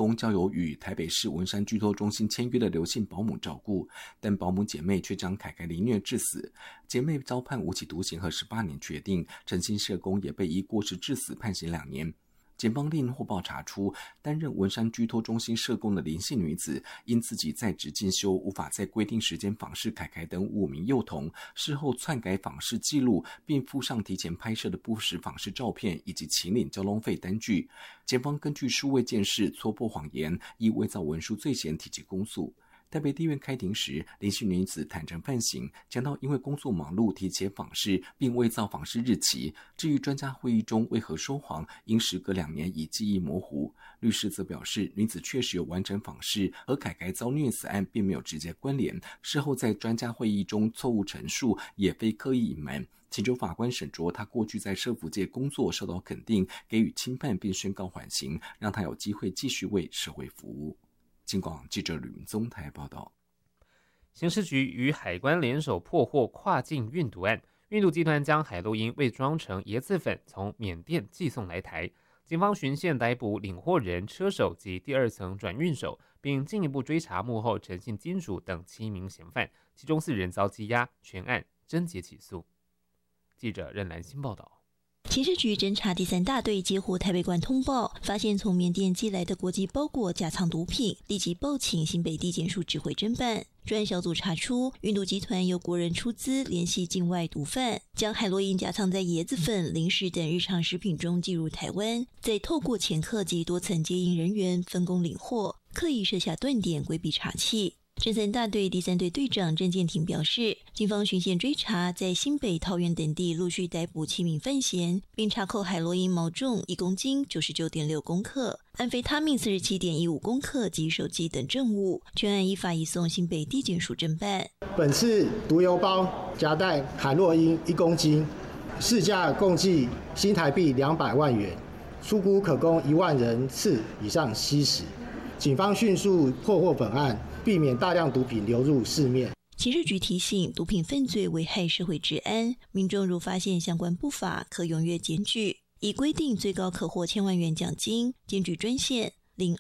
工交由与台北市文山居托中心签约的刘姓保姆照顾，但保姆姐妹却将凯凯凌虐致死，姐妹遭判无期徒刑和18年决定，陈姓社工也被依过失致死判刑2年。检方令获报查出，担任文山居托中心社工的林姓女子，因自己在职进修，无法在规定时间访视凯凯等5名幼童，事后篡改访视记录，并附上提前拍摄的不实访视照片以及请领交通费单据。检方根据数位鉴识、戳破谎言，依伪造文书罪嫌提起公诉。台北地院开庭时，林姓女子坦诚犯行，讲到因为工作忙碌提前访视，并伪造访视日期。至于专家会议中为何说谎，因时隔2年已记忆模糊。律师则表示，女子确实有完成访视，和凯凯遭虐死案并没有直接关联。事后在专家会议中错误陈述，也非刻意隐瞒。请求法官审酌他过去在社福界工作受到肯定，给予轻判并宣告缓刑，让他有机会继续为社会服务。警广记者吕明宗台报道。 刑事局与海关联手破获跨境运毒案，运毒集团将海洛因伪装成椰子粉从缅甸寄送来台。警方循线逮捕领货人、车手及第2层转运手，并进一步追查幕后诚信金主等7名嫌犯，其中4人遭羁押，全案侦结起诉。记者任兰欣报道。 刑事局侦查第3大队接获台北馆通报，发现从缅甸寄来的国际包裹夹藏毒品，立即报请新北地检署指挥侦办。专案小组查出，运毒集团由国人出资联系境外毒贩，将海洛因夹藏在椰子粉、零食等日常食品中寄入台湾，再透过掮客及多层接应人员分工领货，刻意设下断点，规避查缉。侦3大队第3队队长郑建廷表示，警方循线追查，在新北、桃园等地陆续逮捕7名犯嫌，并查扣海洛因毛重1公斤 99.6 公克，安非他命 47.15 公克及手机等证物，全案依法移送新北地检署侦办。 本次毒邮包夹带海洛因1公斤，市价共计新台币200万元，初估可供1万人次以上吸食。警方迅速破获本案，避免大量毒品流入市面。 刑事局提醒，毒品犯罪危害社会治安，民众如发现相关不法，可踊跃检举，已规定最高可获1000万元奖金。检举专线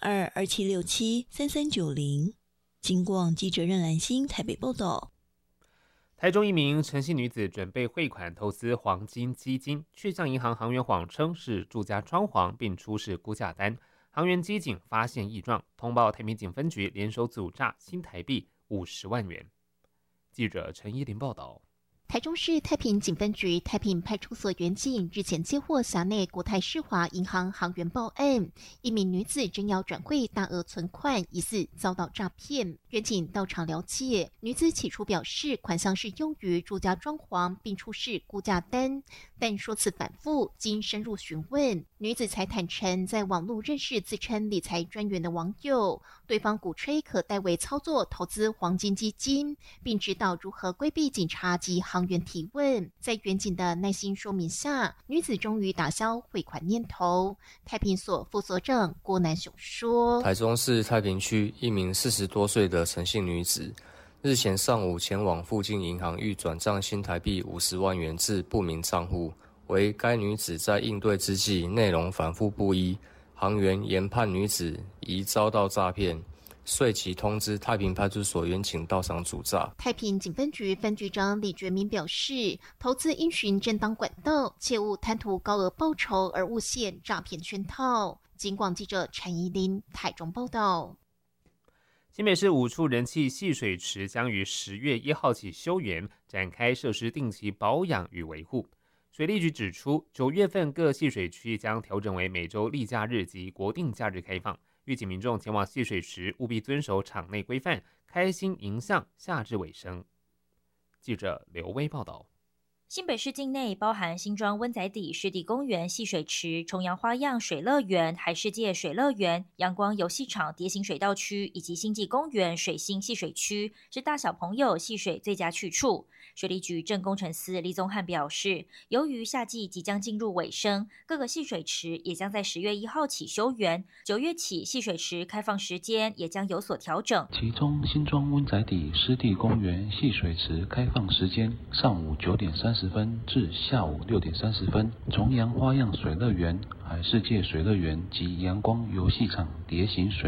02-2767-3390。警广记者任兰欣台北报道。 台中一名陈姓女子准备汇款投资黄金基金，却向银行行员谎称是住家装潢，并出示估价单。行员机警发现异状，通报太平警分局，联手阻诈新台币50万元。记者陈依林报道。 台中市太平警分局太平派出所员警日前接获辖内国泰世华银行行员报案，一名女子正要转汇大额存款，疑似遭到诈骗。员警到场了解，女子起初表示款项是用于住家装潢，并出示估价单，但说辞反复，经深入询问，女子才坦诚在网络认识自称理财专员的网友，对方鼓吹可代为操作投资黄金基金，并指导如何规避警察及行员提问。在员警的耐心说明下，女子终于打消汇款念头。太平所副所长郭南雄说， 台中市太平区一名40多岁的陈姓女子，日前上午前往附近银行欲转账新台币50万元至不明账户，为该女子在应对之际内容反复不一，行员研判女子疑遭到诈骗，遂即通知太平派出所员警到场阻诈。 太平警分局分局长李觉民表示，投资应循正当管道，切勿贪图高额报酬而误陷诈骗圈套。警广记者陈怡琳台中报道。 新北市5处人气戏水池将于10月1号起休园，展开设施定期保养与维护。水利局指出，9月份各戏水区将调整为每周例假日及国定假日开放，预请民众前往戏水池务必遵守场内规范，开心迎向夏至尾声。记者刘威报道。 新北市境内包含新庄温仔底湿地公园戏水池、重阳花样水乐园、海世界水乐园、阳光游戏场蝶形水道区以及星际公园水星戏水区，是大小朋友戏水最佳去处。水利局正工程司李宗翰表示，由于夏季即将进入尾声，各个戏水池也将在10月1号起休园，9月起戏水池开放时间也将有所调整。 其中新庄温仔底湿地公园戏水池开放时间上午9点30分至下午6点30分，重阳花样水乐园、海世界水乐园及阳光游戏场蝶形水